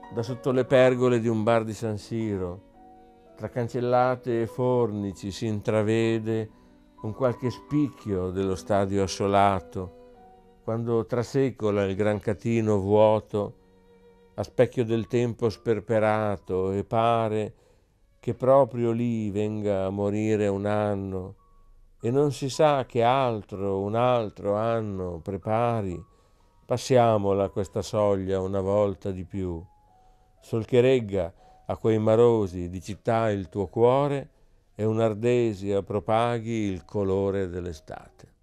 da sotto le pergole di un bar di San Siro, tra cancellate e fornici si intravede un qualche spicchio dello stadio assolato, quando trasecola il gran catino vuoto a specchio del tempo sperperato e pare che proprio lì venga a morire un anno e non si sa che altro, un altro anno prepari. Passiamola questa soglia una volta di più, sol che regga a quei marosi di città il tuo cuore e un'ardesia propaghi il colore dell'estate.